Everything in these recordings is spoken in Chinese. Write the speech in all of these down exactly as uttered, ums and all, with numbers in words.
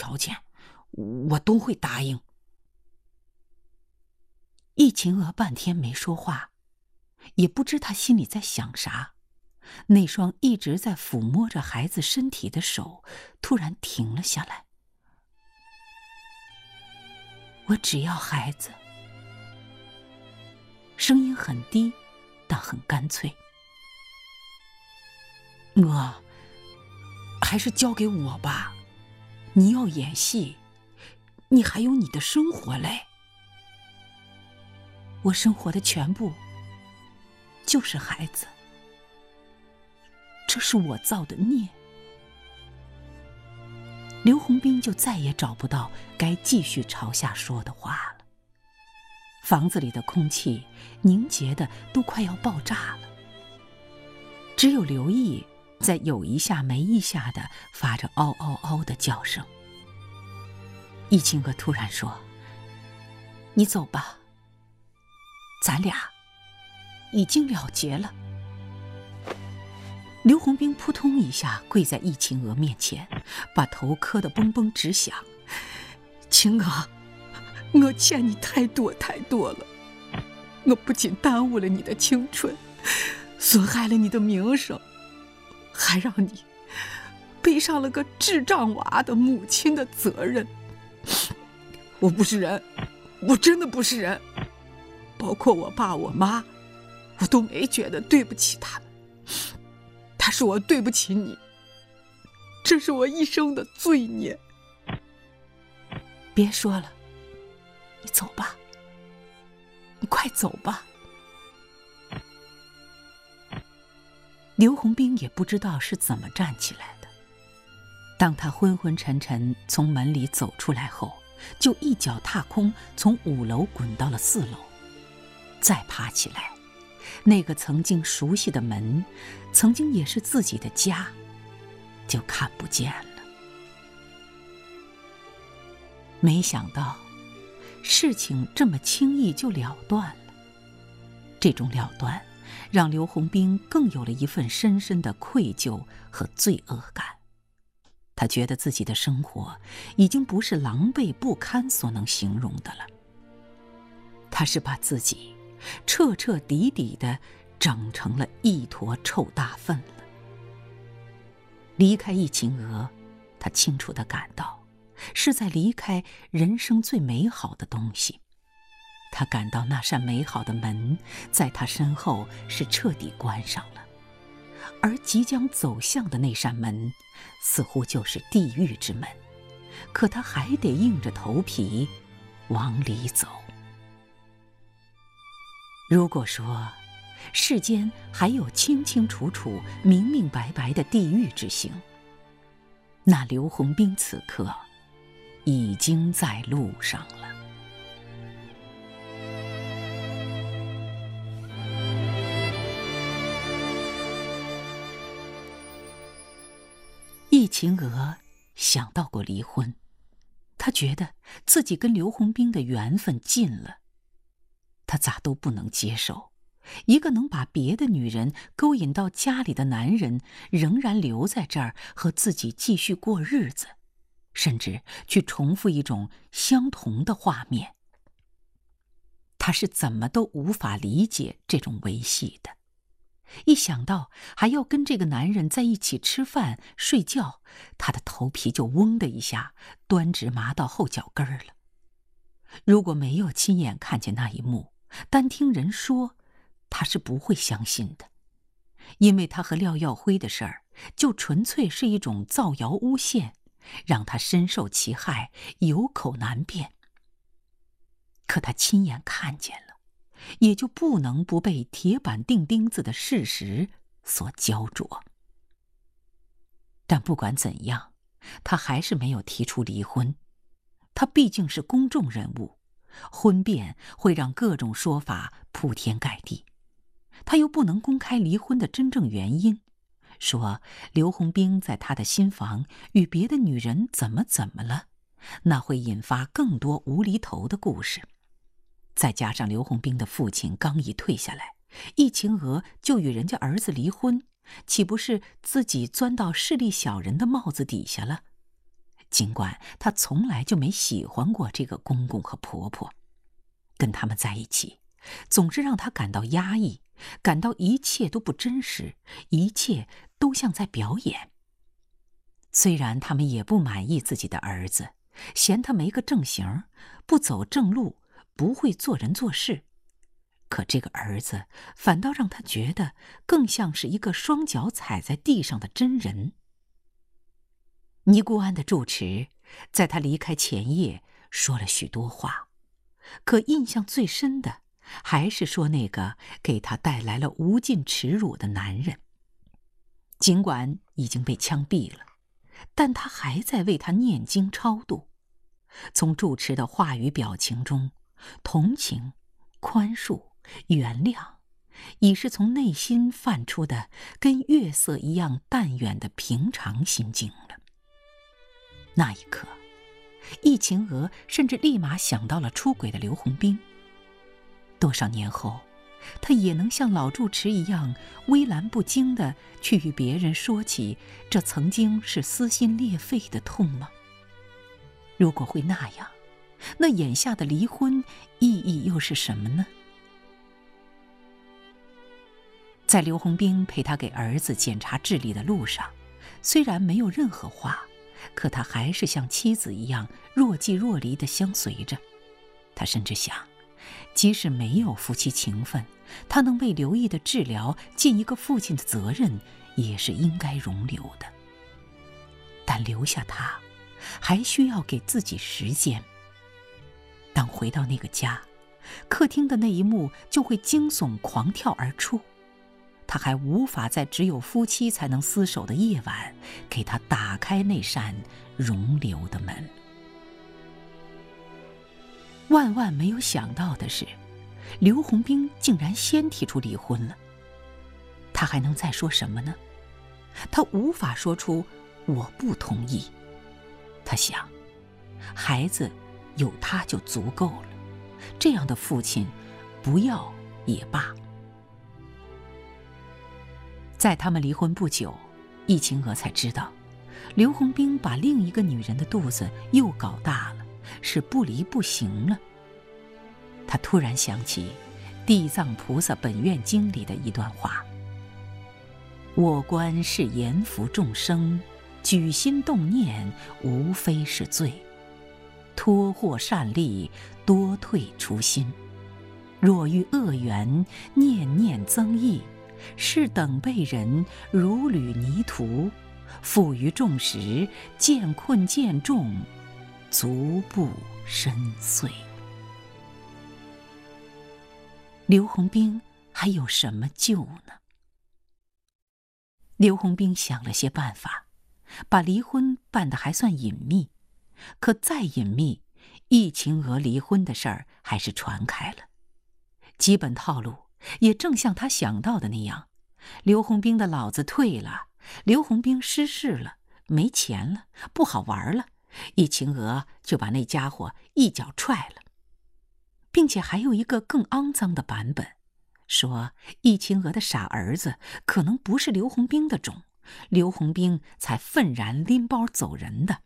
条件，我都会答应。易秦娥半天没说话，也不知她心里在想啥。那双一直在抚摸着孩子身体的手突然停了下来。我只要孩子。声音很低，但很干脆。我还是交给我吧，你要演戏，你还有你的生活嘞。我生活的全部就是孩子，这是我造的孽。刘洪斌就再也找不到该继续朝下说的话了。房子里的空气凝结的都快要爆炸了，只有刘毅在有一下没一下的发着嗷嗷嗷的叫声。易秦娥突然说：“你走吧，咱俩已经了结了。”刘洪斌扑通一下跪在易秦娥面前，把头磕得嘣嘣直响。秦娥，我欠你太多太多了，我不仅耽误了你的青春，损害了你的名声，还让你背上了个智障娃的母亲的责任。我不是人，我真的不是人，包括我爸我妈，我都没觉得对不起他们，但是我对不起你，这是我一生的罪孽。别说了，你走吧，你快走吧。刘洪斌也不知道是怎么站起来的，当他昏昏沉沉从门里走出来后，就一脚踏空从五楼滚到了四楼，再爬起来，那个曾经熟悉的门，曾经也是自己的家，就看不见了。没想到事情这么轻易就了断了，这种了断让刘洪斌更有了一份深深的愧疚和罪恶感。他觉得自己的生活已经不是狼狈不堪所能形容的了，他是把自己彻彻底底地整成了一坨臭大粪了。离开易秦娥，他清楚地感到是在离开人生最美好的东西。他感到那扇美好的门在他身后是彻底关上了，而即将走向的那扇门似乎就是地狱之门，可他还得硬着头皮往里走。如果说世间还有清清楚楚明明白白的地狱之行，那刘洪斌此刻已经在路上了。易秦娥想到过离婚，她觉得自己跟刘洪斌的缘分尽了，她咋都不能接受一个能把别的女人勾引到家里的男人仍然留在这儿和自己继续过日子，甚至去重复一种相同的画面。她是怎么都无法理解这种维系的。一想到还要跟这个男人在一起吃饭睡觉，她的头皮就嗡的一下端直麻到后脚跟了。如果没有亲眼看见那一幕，单听人说，她是不会相信的，因为她和廖耀辉的事儿就纯粹是一种造谣诬陷，让她深受其害，有口难辩。可她亲眼看见了，也就不能不被铁板钉钉子的事实所焦灼。但不管怎样，他还是没有提出离婚。他毕竟是公众人物，婚变会让各种说法铺天盖地。他又不能公开离婚的真正原因，说刘洪斌在他的新房与别的女人怎么怎么了，那会引发更多无厘头的故事。再加上刘洪斌的父亲刚一退下来，易秦娥就与人家儿子离婚，岂不是自己钻到势利小人的帽子底下了？ 尽管她从来就没喜欢过这个公公和婆婆，跟他们在一起，总是让她感到压抑，感到一切都不真实，一切都像在表演。虽然他们也不满意自己的儿子，嫌他没个正形，不走正路，不会做人做事，可这个儿子反倒让他觉得更像是一个双脚踩在地上的真人。尼姑庵的住持在他离开前夜说了许多话，可印象最深的还是说那个给他带来了无尽耻辱的男人。尽管已经被枪毙了，但他还在为他念经超度。从住持的话语表情中，同情、宽恕、原谅，已是从内心泛出的跟月色一样淡远的平常心境了。那一刻，易晴娥甚至立马想到了出轨的刘洪兵。多少年后，他也能像老住持一样微澜不惊地去与别人说起这曾经是撕心裂肺的痛吗？如果会那样，那眼下的离婚意义又是什么呢？在刘洪兵陪他给儿子检查智力的路上，虽然没有任何话，可他还是像妻子一样若即若离地相随着。他甚至想，即使没有夫妻情分，他能为刘毅的治疗尽一个父亲的责任，也是应该容留的。但留下他，还需要给自己时间。当回到那个家，客厅的那一幕就会惊悚狂跳而出。他还无法在只有夫妻才能厮守的夜晚，给他打开那扇容留的门。万万没有想到的是，刘洪兵竟然先提出离婚了。他还能再说什么呢？他无法说出我不同意。他想，孩子有他就足够了，这样的父亲不要也罢。在他们离婚不久，易晴娥才知道，刘洪兵把另一个女人的肚子又搞大了，是不离不行了。他突然想起《地藏菩萨本愿经》里的一段话：我观是阎浮众生，举心动念无非是罪，脱获善利，多退初心。若遇恶缘，念念增益，是等被人如履泥土，负于众时，见困见重，足不深邃。刘洪兵还有什么救呢？刘洪兵想了些办法，把离婚办得还算隐秘，可再隐秘，易晴娥离婚的事儿还是传开了。基本套路也正像他想到的那样，刘洪兵的老子退了，刘洪兵失势了，没钱了，不好玩了，易晴娥就把那家伙一脚踹了。并且还有一个更肮脏的版本，说易晴娥的傻儿子可能不是刘洪兵的种，刘洪兵才愤然拎包走人的。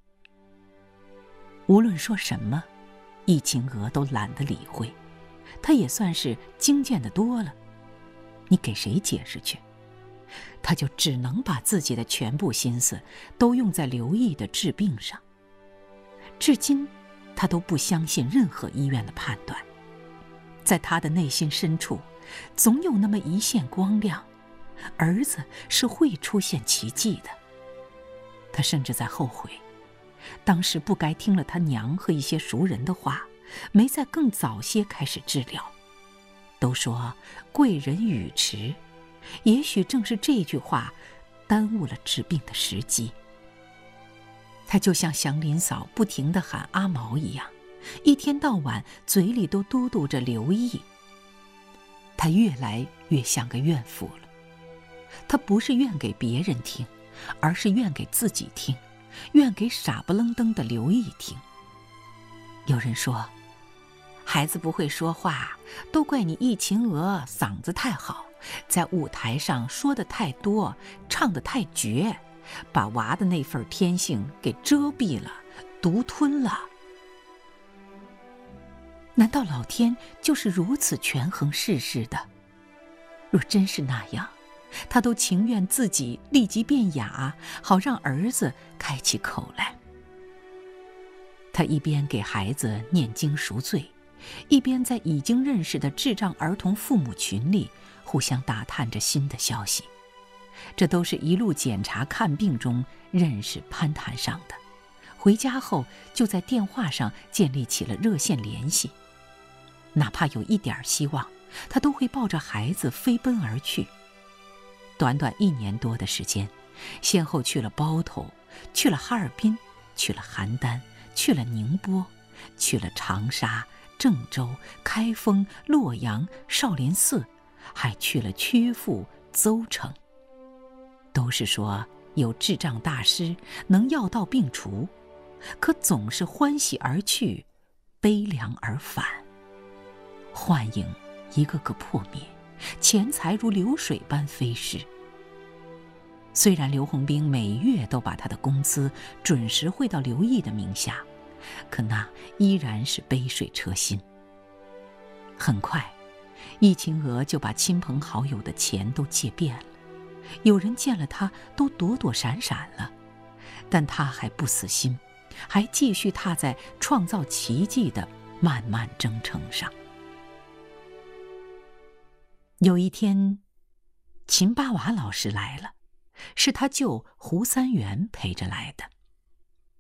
无论说什么，易晴娥都懒得理会，她也算是精见得多了。你给谁解释去？她就只能把自己的全部心思都用在刘毅的治病上。至今她都不相信任何医院的判断，在她的内心深处总有那么一线光亮，儿子是会出现奇迹的。她甚至在后悔，当时不该听了他娘和一些熟人的话，没在更早些开始治疗。都说贵人语迟，也许正是这句话耽误了治病的时机。他就像祥林嫂不停地喊阿毛一样，一天到晚嘴里都嘟嘟着刘毅。他越来越像个怨妇了。他不是怨给别人听，而是怨给自己听，怨给傻不愣登的刘毅听。有人说，孩子不会说话，都怪你易晴娥嗓子太好，在舞台上说得太多，唱得太绝， 把娃的那份天性给遮蔽了，独吞了。难道老天就是如此权衡世事的？若真是那样，他都情愿自己立即变哑，好让儿子开起口来。他一边给孩子念经赎罪，一边在已经认识的智障儿童父母群里互相打探着新的消息。这都是一路检查看病中认识攀谈上的，回家后就在电话上建立起了热线联系。哪怕有一点希望，他都会抱着孩子飞奔而去。短短一年多的时间，先后去了包头，去了哈尔滨，去了邯郸，去了宁波，去了长沙、郑州、开封、洛阳、少林寺，还去了曲阜、邹城。都是说有智障大师能药到病除，可总是欢喜而去，悲凉而返。幻影一个个破灭，钱财如流水般飞逝。虽然刘洪兵每月都把他的工资准时汇到刘毅的名下，可那依然是杯水车薪。很快，易秦娥就把亲朋好友的钱都借遍了，有人见了他都躲躲闪闪了，但他还不死心，还继续踏在创造奇迹的漫漫征程上。有一天，秦八娃老师来了，是他舅胡三元陪着来的。